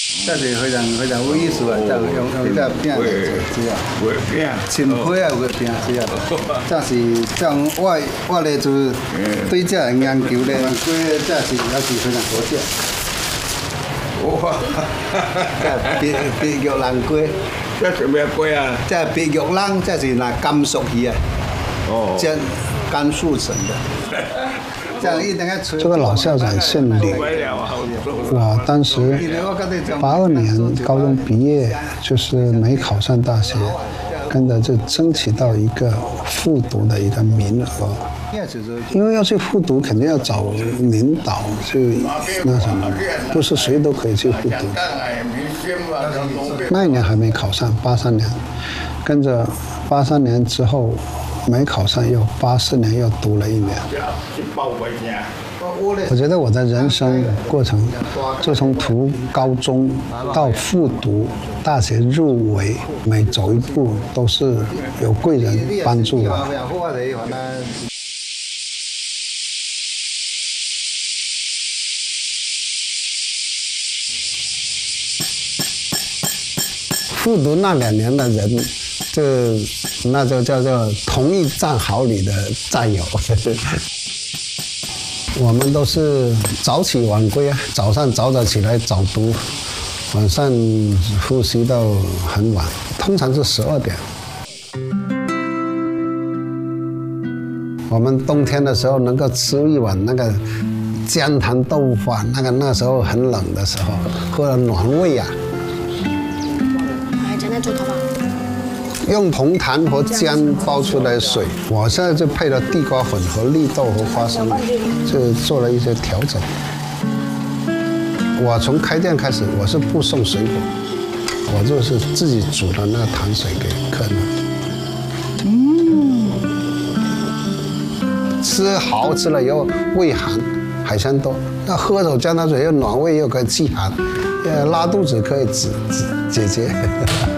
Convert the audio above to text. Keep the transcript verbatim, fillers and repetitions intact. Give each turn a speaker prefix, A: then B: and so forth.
A: 这是非常非常有意思啊！这用用这饼来做主啊，
B: 饼，
A: 青皮啊有个饼主啊，这是这样我我咧就对这个研究咧，所以这是也是非常好食。
B: 哇！
A: 这白白玉兰龟，
B: 这什么龟啊？
A: 这白玉兰这是拿甘肃鱼啊，哦，这甘肃省的。
C: 这个老校长姓李，我当时八二年高中毕业，就是没考上大学，跟着就争取到一个复读的一个名额。因为要去复读，肯定要找领导去那什么，不是谁都可以去复读。那一年还没考上，八三年，跟着八三年之后。没考上，又八四年又读了一年。我觉得我的人生过程，就从读高中到复读大学入围，每走一步都是有贵人帮助我。复读那两年的人。就那就叫做同一战壕里的战友，我们都是早起晚归啊，早上早早起来早读，晚上复习到很晚，通常是十二点。我们冬天的时候能够吃一碗那个姜糖豆腐饭，那个那时候很冷的时候，喝了暖胃啊。
D: 哎，真的做头发。
C: 用红糖和姜煲出来的水，我现在就配了地瓜粉和绿豆和花生，就做了一些调整。我从开店开始，我是不送水果，我就是自己煮的那个糖水给客人。嗯，吃好吃了以后胃寒，海鲜多，那喝口姜糖水又暖胃又可以祛寒，呃，拉肚子可以止止解决。